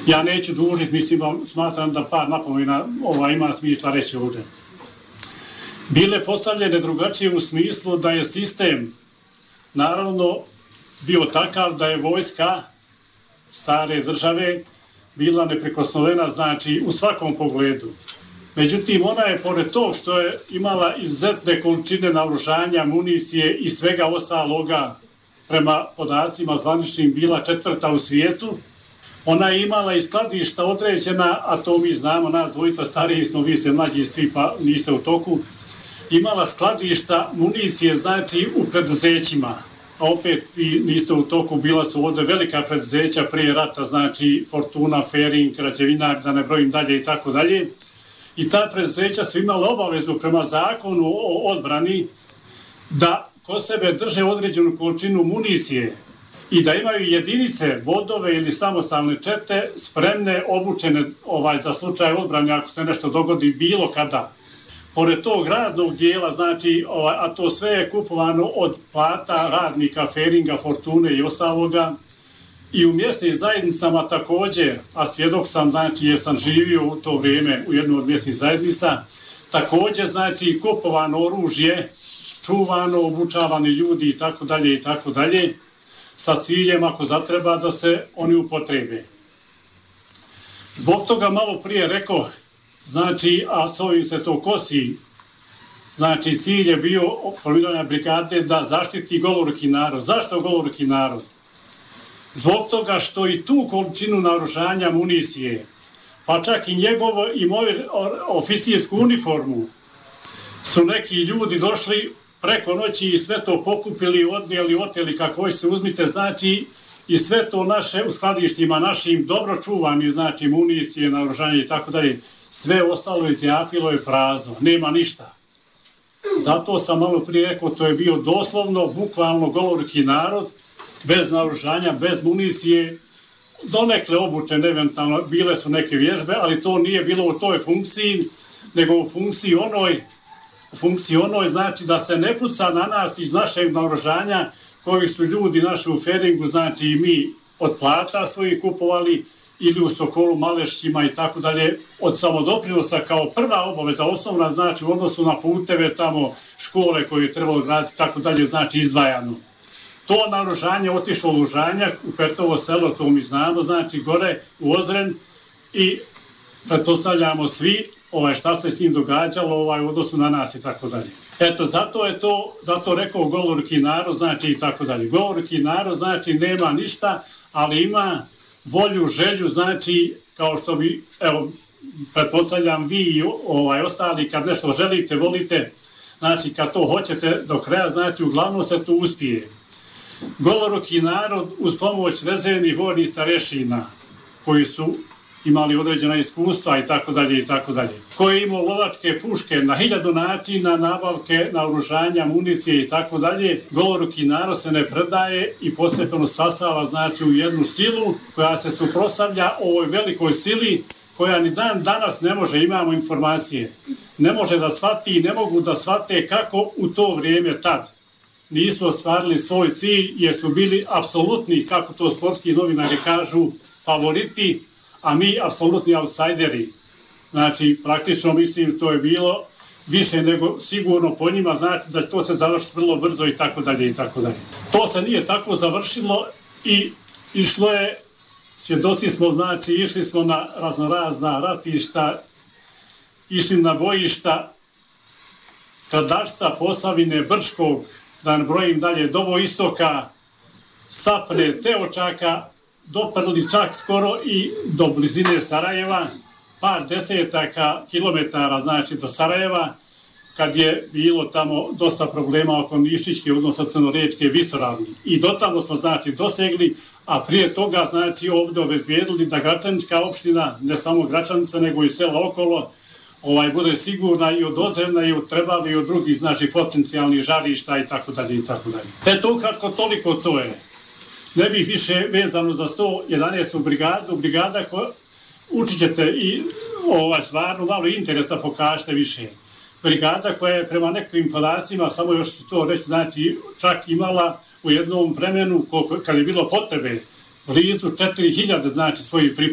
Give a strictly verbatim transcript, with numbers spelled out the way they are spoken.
Ja neću dužiti, mislim, smatram da par napomena ova, ima smisla reći ovdje. Bile postavljene drugačije u smislu da je sistem naravno bio takav da je vojska stare države bila neprikosnovena, znači u svakom pogledu. Međutim, ona je, pored tog što je imala izuzetne količine naoružanja, municije i svega ostaloga, prema podacima zvaničnim, bila četvrta u svijetu, ona je imala i skladišta određena, a to mi znamo, nas dvojica stariji smo, vi ste mlađi svi pa niste u toku, imala skladišta municije, znači u preduzećima, a opet vi niste u toku, bila su ovdje velika preduzeća prije rata, znači Fortuna, Fering, Građevinar, da ne brojim dalje i tako dalje. I ta preduzeća su imala obavezu prema zakonu o odbrani da kod sebe drže određenu količinu municije i da imaju jedinice, vodove ili samostalne čete spremne, obučene ovaj, za slučaj odbrane ako se nešto dogodi bilo kada. Pored tog radnog dijela, znači, ovaj, a to sve je kupovano od plata radnika, Feringa, Fortune i ostaloga, i u mjesnim zajednicama također, a svjedok sam, znači, jer sam živio u to vrijeme u jednu od mjesnih zajednica, također, znači, kupovano oružje, čuvano, obučavani ljudi i tako dalje i tako dalje, sa ciljem, ako zatreba, da se oni upotrebe. Zbog toga malo prije rekao, znači, a s ovim se to kosi, znači, cilj je bio formiranja brigade da zaštiti goloruki narod. Zašto goloruki narod? Zbog toga što i tu količinu naoružanja, municije, pa čak i njegovo i moju oficirsku uniformu, su neki ljudi došli preko noći i sve to pokupili, odnijeli, oteli, kako se uzmite, znači, i sve to naše u skladištima našim dobro čuvani, znači, municije, naoružanje i tako dalje, sve ostalo izjapilo je prazno, nema ništa. Zato sam malo prije rekao, to je bio doslovno, bukvalno goloruki narod, bez naoružanja, bez municije, donekle obučene, eventualno, bile su neke vježbe, ali to nije bilo u toj funkciji, nego u funkciji onoj, u funkciji onoj, znači da se ne puca na nas iz našeg naoružanja, koji su ljudi naši u Feringu, znači i mi od plata svojih kupovali, ili u Sokolu, Malešćima i tako dalje, od samodoprinosa kao prva obaveza, osnovna, znači u odnosu na puteve, tamo škole koje je trebalo graditi, tako dalje, znači izdvajano. To naoružanje otišlo u Lužanjak, u Petovo selo, to mi znamo, znači gore u Ozren, i pretpostavljamo svi ovaj, šta se s njim događalo ovaj, u odnosu na nas i tako dalje. Eto, zato je to, zato rekao goloruki narod, znači i tako dalje. Goloruki narod, znači, nema ništa, ali ima volju, želju, znači, kao što bi, evo, pretpostavljam vi i ovaj, ostali, kad nešto želite, volite, znači, kad to hoćete do kraja, znači, uglavnom se to uspije. Goloruki narod uz pomoć rezervnih vojnih starešina, koji su imali određena iskustva i tako dalje i tako dalje, koji je imao lovačke puške na hiljadu načina, nabavke, naoružanja, municije i tako dalje, goloruki narod se ne predaje i postepeno sasava, znači, u jednu silu koja se suprotstavlja ovoj velikoj sili koja ni dan danas ne može, imamo informacije, ne može da shvati i ne mogu da shvate kako u to vrijeme tad nisu ostvarili svoj cilj jer su bili apsolutni, kako to sportski novinari kažu, favoriti, a mi apsolutni outsideri. Znači, praktično, mislim, to je bilo više nego sigurno po njima, znači da to se završi vrlo brzo i tako dalje i tako dalje. To se nije tako završilo i išlo je, svjedoci smo, znači, išli smo na raznorazna ratišta, išli na bojišta Kradačca, Posavine, Brčkog, da ne brojim dalje, do Istoka, Sapne, Teočaka, doprli čak skoro i do blizine Sarajeva, par desetaka kilometara, znači, do Sarajeva, kad je bilo tamo dosta problema oko Nišićke, odnosno Crnoriječke visoravni. I do tamo smo, znači, dosegli, a prije toga, znači, ovdje obezbijedili da Gračanička opština, ne samo Gračanica, nego i sela okolo, ovaj, bude sigurna i od Ozrena, i od Trebave, i od drugih, znači, potencijalnih žarišta i tako dalje i tako dalje. Eto, ukratko, toliko to je. Ne bih više vezano za sto jedanaestu brigadu, brigada koja učit ćete i ovaj, stvarno malo interesa pokažete više. Brigada koja je prema nekim podacima, samo još ću to reći, znači, čak imala u jednom vremenu, koliko, kad je bilo potrebe, blizu četiri hiljade, znači, svojih pripadnika.